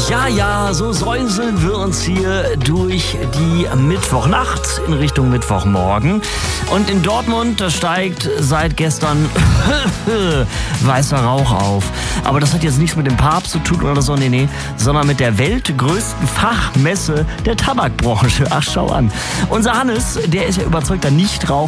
Ja, so säuseln wir uns hier durch die Mittwochnacht in Richtung Mittwochmorgen. Und in Dortmund, da steigt seit gestern weißer Rauch auf. Aber das hat jetzt nichts mit dem Papst zu tun oder so, nee, sondern mit der weltgrößten Fachmesse der Tabakbranche. Ach, schau an. Unser Hannes, der ist ja überzeugter Nichtraucher